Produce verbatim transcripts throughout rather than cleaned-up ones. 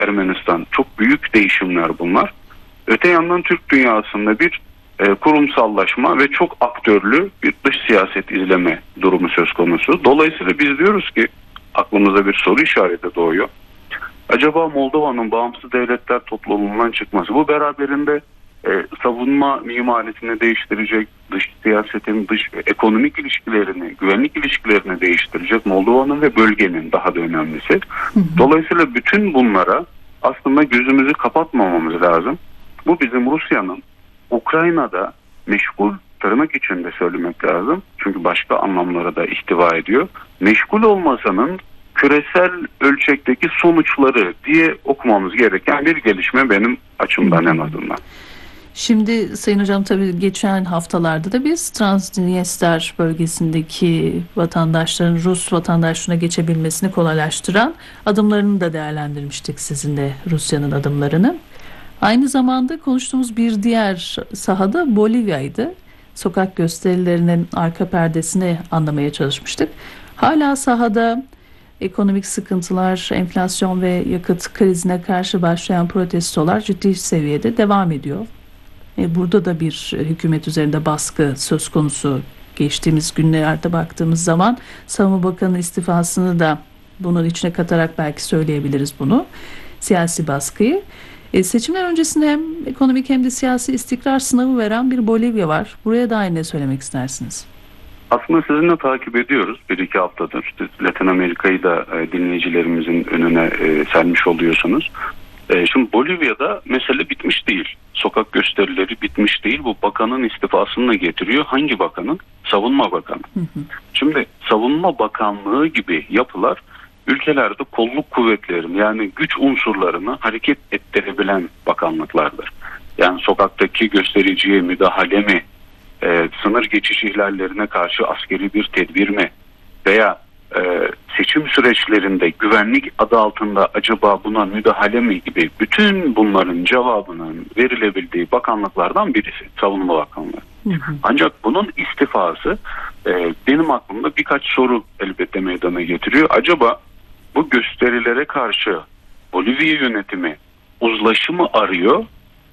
Ermenistan. Çok büyük değişimler bunlar. Öte yandan Türk dünyasında bir e, kurumsallaşma ve çok aktörlü bir dış siyaset izleme durumu söz konusu. Dolayısıyla biz diyoruz ki aklımıza bir soru işareti doğuyor. Acaba Moldova'nın bağımsız devletler topluluğundan çıkması bu beraberinde e, savunma mimarisini değiştirecek, dış siyasetin, dış ekonomik ilişkilerini, güvenlik ilişkilerini değiştirecek, Moldova'nın ve bölgenin daha da önemlisi. Hı hı. Dolayısıyla bütün bunlara aslında gözümüzü kapatmamamız lazım. Bu bizim Rusya'nın Ukrayna'da meşgul, tırnak içinde söylemek lazım. Çünkü başka anlamlara da ihtiva ediyor. Meşgul olmasının küresel ölçekteki sonuçları diye okumamız gereken bir gelişme benim açımdan en azından. Şimdi Sayın Hocam, tabii geçen haftalarda da biz Transnistria bölgesindeki vatandaşların Rus vatandaşlığına geçebilmesini kolaylaştıran adımlarını da değerlendirmiştik, sizinle Rusya'nın adımlarını. Aynı zamanda konuştuğumuz bir diğer sahada Bolivya'ydı. Sokak gösterilerinin arka perdesini anlamaya çalışmıştık. Hala sahada ekonomik sıkıntılar, enflasyon ve yakıt krizine karşı başlayan protestolar ciddi seviyede devam ediyor. Burada da bir hükümet üzerinde baskı söz konusu. Geçtiğimiz günlerde baktığımız zaman Savunma Bakanı istifasını da bunun içine katarak belki söyleyebiliriz bunu. Siyasi baskıyı. E, seçimler öncesinde hem ekonomik hem de siyasi istikrar sınavı veren bir Bolivya var. Buraya dair ne söylemek istersiniz? Aslında sizinle takip ediyoruz bir iki haftadır. İşte Latin Amerika'yı da e, dinleyicilerimizin önüne e, sermiş oluyorsunuz. E, şimdi Bolivya'da mesele bitmiş değil. Sokak gösterileri bitmiş değil. Bu bakanın istifasını da getiriyor. Hangi bakanın? Savunma Bakanı. Hı hı. Şimdi Savunma Bakanlığı gibi yapılar ülkelerde kolluk kuvvetlerini, yani güç unsurlarını hareket ettirebilen bakanlıklardır. Yani sokaktaki göstericiye müdahale mi, e, sınır geçiş ihlallerine karşı askeri bir tedbir mi veya e, seçim süreçlerinde güvenlik adı altında acaba buna müdahale mi gibi bütün bunların cevabının verilebildiği bakanlıklardan birisi Savunma Bakanlığı. Hı hı. Ancak bunun istifası e, benim aklımda birkaç soru elbette meydana getiriyor. Acaba bu gösterilere karşı Bolivya yönetimi uzlaşımı arıyor?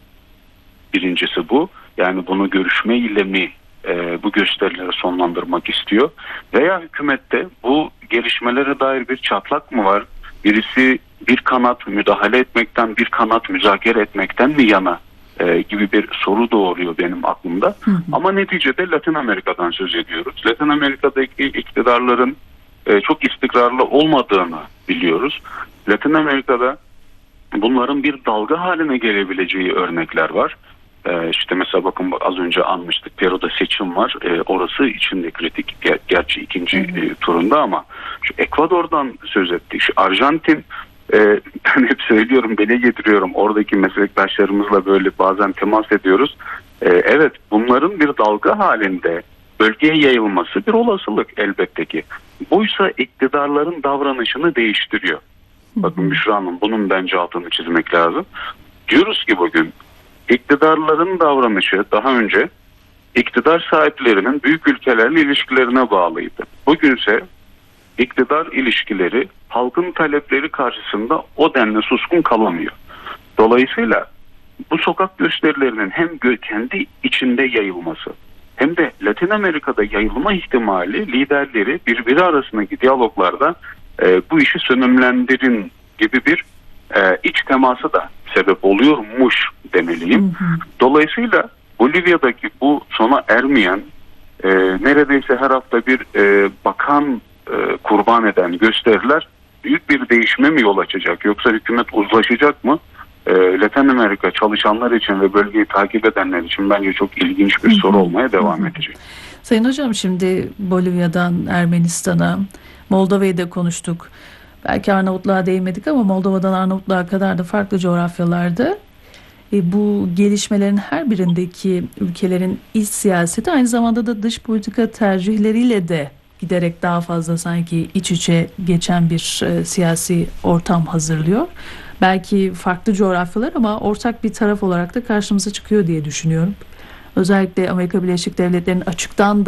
Birincisi bu. Yani bunu görüşme ile mi e, bu gösterileri sonlandırmak istiyor? Veya hükümette bu gelişmelere dair bir çatlak mı var? Birisi bir kanat müdahale etmekten, bir kanat müzakere etmekten mi yana e, gibi bir soru doğuruyor benim aklımda. Hı hı. Ama neticede Latin Amerika'dan söz ediyoruz. Latin Amerika'daki iktidarların e, çok istikrarlı olmadığını biliyoruz. Latin Amerika'da bunların bir dalga haline gelebileceği örnekler var. Ee, işte mesela bakın az önce anmıştık, Peru'da seçim var. Ee, orası için de kritik. Ger- gerçi ikinci e, turunda ama şu Ekvador'dan söz ettik. Şu Arjantin, e, ben hep söylüyorum, dile getiriyorum. Oradaki meslektaşlarımızla böyle bazen temas ediyoruz. E, evet, bunların bir dalga halinde bölgeye yayılması bir olasılık elbette ki. Buysa iktidarların davranışını değiştiriyor. Bakın Büşra Hanım, bunun bence altını çizmek lazım. Diyoruz ki bugün iktidarların davranışı daha önce iktidar sahiplerinin büyük ülkelerle ilişkilerine bağlıydı. Bugünse iktidar ilişkileri halkın talepleri karşısında o denli suskun kalamıyor. Dolayısıyla bu sokak gösterilerinin hem kendi içinde yayılması hem de Latin Amerika'da yayılma ihtimali liderleri birbiri arasındaki diyaloglarda e, bu işi sönümlendirin gibi bir e, iç teması da sebep oluyormuş demeliyim. Hı hı. Dolayısıyla Bolivya'daki bu sona ermeyen e, neredeyse her hafta bir e, bakan e, kurban eden gösteriler büyük bir değişime mi yol açacak, yoksa hükümet uzlaşacak mı? E, Latin Amerika çalışanlar için ve bölgeyi takip edenler için bence çok ilginç bir soru olmaya devam edecek. Sayın Hocam, şimdi Bolivya'dan Ermenistan'a, Moldova'yı da konuştuk. Belki Arnavutluğa değinmedik ama Moldova'dan Arnavutluğa kadar da farklı coğrafyalarda e, bu gelişmelerin her birindeki ülkelerin iç siyaseti aynı zamanda da dış politika tercihleriyle de giderek daha fazla sanki iç içe geçen bir e, siyasi ortam hazırlıyor. Belki farklı coğrafyalar ama ortak bir taraf olarak da karşımıza çıkıyor diye düşünüyorum. Özellikle Amerika Birleşik Devletleri'nin açıktan da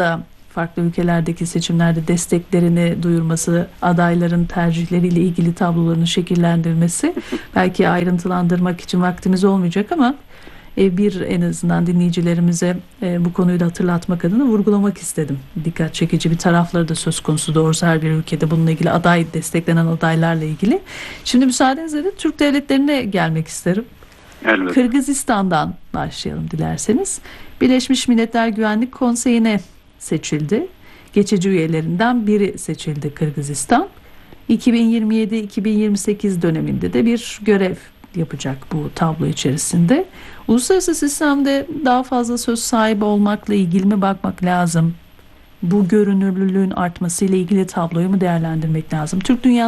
farklı ülkelerdeki seçimlerde desteklerini duyurması, adayların tercihleriyle ilgili tablolarını şekillendirmesi. Belki ayrıntılandırmak için vaktimiz olmayacak ama bir en azından dinleyicilerimize bu konuyu da hatırlatmak adına vurgulamak istedim. Dikkat çekici bir tarafları da söz konusu doğrusu her bir ülkede bununla ilgili aday, desteklenen adaylarla ilgili. Şimdi müsaadenizle de Türk devletlerine gelmek isterim. Elbette. Kırgızistan'dan başlayalım dilerseniz. Birleşmiş Milletler Güvenlik Konseyi'ne seçildi. Geçici üyelerinden biri seçildi Kırgızistan. iki bin yirmi yedi iki bin yirmi sekiz döneminde de bir görev yapacak bu tablo içerisinde. Uluslararası sistemde daha fazla söz sahibi olmakla ilgili mi bakmak lazım? Bu görünürlülüğün artmasıyla ilgili tabloyu mu değerlendirmek lazım? Türk dünyası